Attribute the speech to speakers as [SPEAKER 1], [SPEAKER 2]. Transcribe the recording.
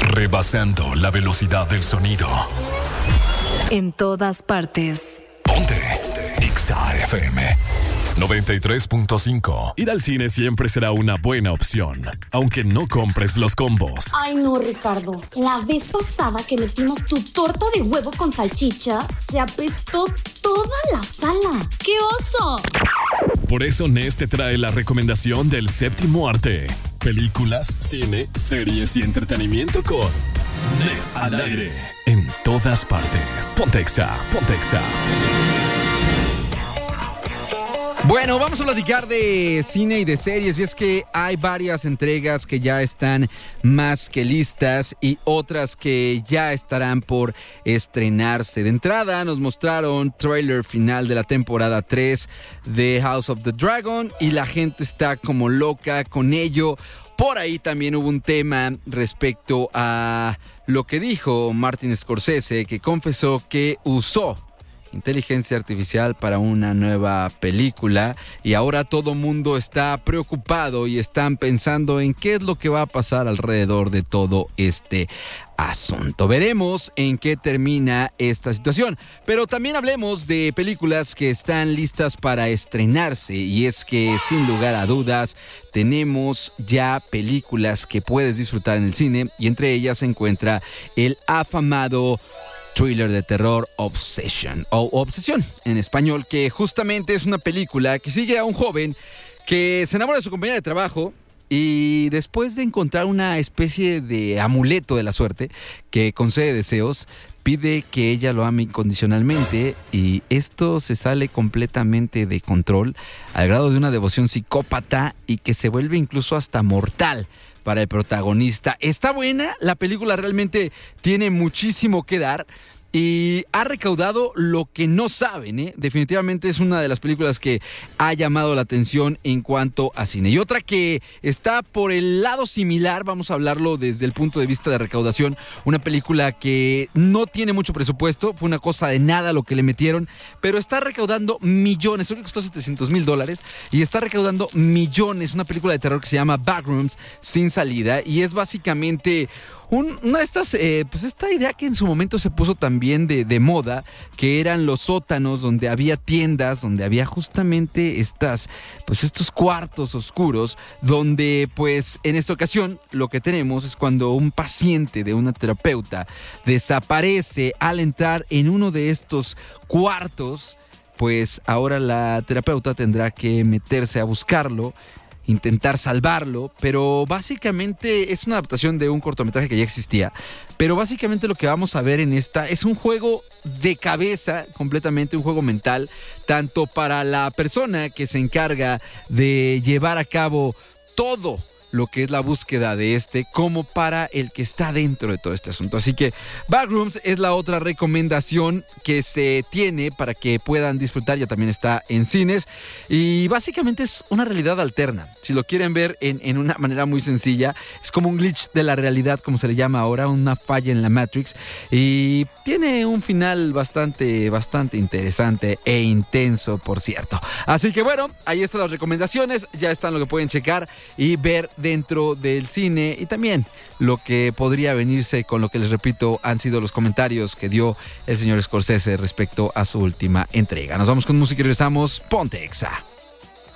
[SPEAKER 1] rebasando la velocidad del sonido.
[SPEAKER 2] En todas partes.
[SPEAKER 1] Ponte Exa FM 93.5. Ir al cine siempre será una buena opción, aunque no compres los combos.
[SPEAKER 3] Ay no, Ricardo, la vez pasada que metimos tu torta de huevo con salchicha, se apestó toda la sala. ¡Qué oso!
[SPEAKER 1] Por eso Nes te trae la recomendación del séptimo arte. Películas, cine, series y entretenimiento con Nes al aire. En todas partes. Ponte Exa, ponte Exa.
[SPEAKER 4] Bueno, vamos a platicar de cine y de series, y es que hay varias entregas que ya están más que listas y otras que ya estarán por estrenarse. De entrada nos mostraron tráiler final de la temporada 3 de House of the Dragon y la gente está como loca con ello. Por ahí también hubo un tema respecto a lo que dijo Martin Scorsese, que confesó que usó inteligencia artificial para una nueva película y ahora todo mundo está preocupado y están pensando en qué es lo que va a pasar alrededor de todo este asunto. Veremos en qué termina esta situación, pero también hablemos de películas que están listas para estrenarse, y es que sin lugar a dudas tenemos ya películas que puedes disfrutar en el cine, y entre ellas se encuentra el afamado thriller de terror Obsession, o Obsesión en español, que justamente es una película que sigue a un joven que se enamora de su compañera de trabajo y después de encontrar una especie de amuleto de la suerte que concede deseos, pide que ella lo ame incondicionalmente, y esto se sale completamente de control al grado de una devoción psicópata y que se vuelve incluso hasta mortal para el protagonista. Está buena, la película realmente tiene muchísimo que dar y ha recaudado lo que no saben, ¿eh? Definitivamente es una de las películas que ha llamado la atención en cuanto a cine. Y otra que está por el lado similar, vamos a hablarlo desde el punto de vista de recaudación, una película que no tiene mucho presupuesto, fue una cosa de nada lo que le metieron, pero está recaudando millones, creo que costó $700,000 y está recaudando millones, una película de terror que se llama Backrooms sin salida, y es básicamente una de estas, pues esta idea que en su momento se puso también de moda, que eran los sótanos donde había tiendas, donde había justamente estos cuartos oscuros, donde pues en esta ocasión lo que tenemos es cuando un paciente de una terapeuta desaparece al entrar en uno de estos cuartos, pues ahora la terapeuta tendrá que meterse a buscarlo, intentar salvarlo, pero básicamente es una adaptación de un cortometraje que ya existía, pero básicamente lo que vamos a ver en esta es un juego de cabeza, completamente un juego mental, tanto para la persona que se encarga de llevar a cabo todo lo que es la búsqueda de como para el que está dentro de todo este asunto. Así que Backrooms es la otra recomendación que se tiene para que puedan disfrutar, ya también está en cines, y básicamente es una realidad alterna. Si lo quieren ver en una manera muy sencilla, es como un glitch de la realidad, como se le llama ahora, una falla en la Matrix, y tiene un final bastante interesante e intenso, por cierto. Así que bueno, ahí están las recomendaciones, ya están lo que pueden checar y ver dentro del cine, y también lo que podría venirse con lo que les repito han sido los comentarios que dio el señor Scorsese respecto a su última entrega. Nos vamos con música y regresamos. Ponte Exa.